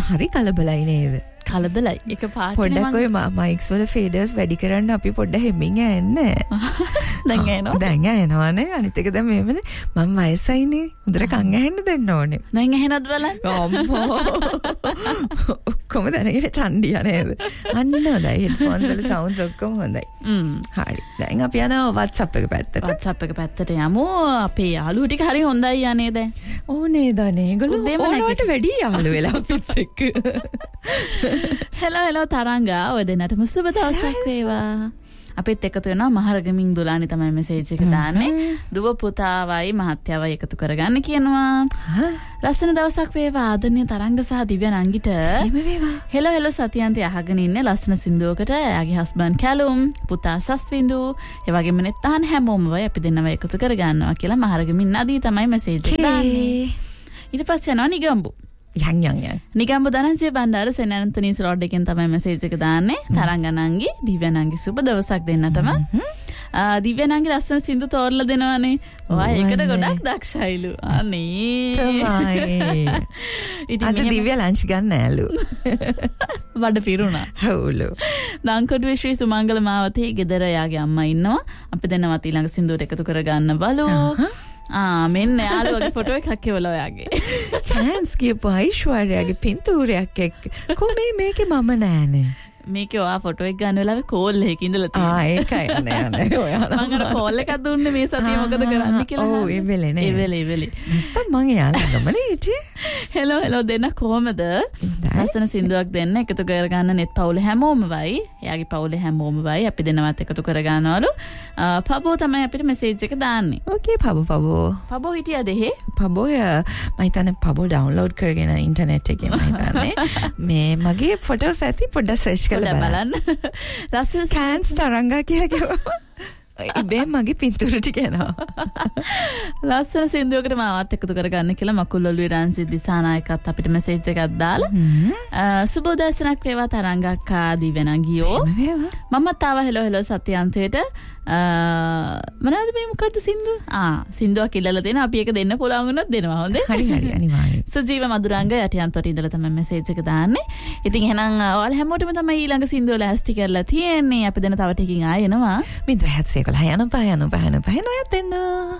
හරි කලබලයි නේද? කලබලයි. එක පාට පොඩ්ඩක් ඔය මයික්ස් වල ෆේඩර්ස් වැඩි කරන්න අපි පොඩ්ඩක් හෙමින් යන්නේ. දැන් ඇහෙනවා. දැන් ඇහෙනවනේ. අනිත් එක දැන් මේවනේ මම වයසයිනේ. හොඳට කන් ඇහෙන්න දෙන්න ඕනේ. දැන් ඇහෙනවද බලන්න? අම්මෝ. ඔක්කොම දැනගෙන චණ්ඩියා නේද? අන්න හොඳයි. හෙඩ්ෆෝන්ස් වල සවුන්ඩ්ස් ඔක්කොම හොඳයි. හරි. දැන් අපි යනවා WhatsApp එක පැත්තට. WhatsApp එක පැත්තට යමු. අපේ යාළුවෝ ටික හරි හොඳයි යන්නේ දැන්. ඕ නේද නේ. ඒගොල්ලෝ ඕනවට වැඩි යාළු වෙලා අපිත් එක්ක. හෙලෝ තරංගා ඔය දෙන්නටම සුබ දවසක් වේවා. අපිත් එකතු වෙනවා මහරගමින් දුලානි තමයි මෙසේජ් එක දාන්නේ. දුව පුතාවයි මහත්තයාවයි එකතු කරගන්න කියනවා. ලස්සන දවසක් වේවා ආදරණීය තරංග සහ දිව්‍ය නංගිට. හෙලෝ සතියන්ති අහගෙන ඉන්නේ ලස්සන සින්දුවකට එයාගේ හස්බන්ඩ් කැලුම් පුතා සස්වින්දු ඒ වගේම නෙත්තාන් හැමෝම වයි අපි දෙන්නව එකතු කරගන්නවා කියලා මහරගමින් නදී තමයි මෙසේජ් එක දාන්නේ. ඊට පස්සේ යනවා නිගම්බු. යන් නිගම්බු දනංජය බණ්ඩාර සෙන් ඇන්තනීස් රෝඩ් එකෙන් තමයි මෙසේජ් එක දාන්නේ. තරංගනංගි දිව්‍ය නංගි සුබ දවසක් දෙන්නටම. දිව්‍ය නංගි ලස්සන සින්දු තෝරලා දෙනවනේ. ඔයා ඒකට ගොඩක් දක්ෂයිලු. අනේ තමයි. ඉතින් දිව්‍ය ලන්ච් ගන්න ඇලු. වඩ පිරුණා. හවුලු. දංකොඩුවේ ශ්‍රී සුමංගල මාවතේ ගෙදර යාගේ අම්මා ඉන්නවා. අපි දෙන්නවත් ඊළඟ සින්දුවට එකතු කරගන්න බලු. මෙන්න යාළුවගේ ෆොටෝ එකක් එවලා ඔයාගේ. කෑන්ස් කියපු අයිශ්වර්යාගේ පින්තූරයක් එක්ක. කොහේ මේකේ මම නෑනේ. මේකේ ඔයා ෆොටෝ එක ගන්න වෙලාවේ කෝල් එකක ඉඳලා තියෙනවා. ඒකයි යන්නේ. ඔයා මම අර කෝල් එකක් දුන්නේ මේ සතිය මොකද කරන්න කියලා. ඔව් ඒ වෙලේ නේ. ඒ වෙලේ. නැත්තම් මං යාළුවගමනේ හිටියේ. හෙලෝ දෙන්න කොහමද? ලස්සන සින්දුවක් දෙන්න එකතු කරගන්න නෙත් පවුල හැමෝම වයි. එයාගේ පවුලේ හැමෝම වයි. අපි දෙනවත් එකතු කරගන්නවලු. පබෝ තමයි අපිට මෙසේජ් එක දාන්නේ. ඕකේ පබෝ හිටියද එහෙ? පබෝ මම හිතන්නේ පබෝ ඩවුන්ලෝඩ් කරගෙන ඉන්ටර්නෙට් එකේ මම හිතන්නේ. මේ මගේ ෆොටෝස් ඇති පොඩ්ඩක් සර්ච් කරලා බලන්න. ලස්සන කෑන්ස් තරංගා කියලා කිව්වා. ඉබේ මගේ පින්තූර ටික එනවා. ලස්සන සින්දුවකට මාවත් එකතු කරගන්න කියලා මකුල්ලොළුවේ රන්සි දිසානායකත් අපිට මෙසේජ් එකක් දාලා සුබෝදර්ශනක් වේවා තරංගක්කා දිව්‍ය නංගියෝ. මමත් ආවා හෙලෝ සත්‍යන්තයට. මොනවද මේ මොකද්ද සින්දුව? සින්දුවක් ඉල්ලලා තියෙනවා. අපි ඒක දෙන්න පුළුවන් වුණොත් දෙනවා. හොඳේ. හරි අනිවාර්යයෙන්. සුජීව මధుරංග යටියන්තොට ඉඳලා තමයි මෙසේජ් එක දාන්නේ. ඉතින් එහෙනම් ඔයාලා හැමෝටම තමයි ඊළඟ සින්දුව ලෑස්ති කරලා තියෙන්නේ. අපි දෙන තව ටිකකින් ආයෙ එනවා. මේ 2011 යන පහ නොයත් එන්න.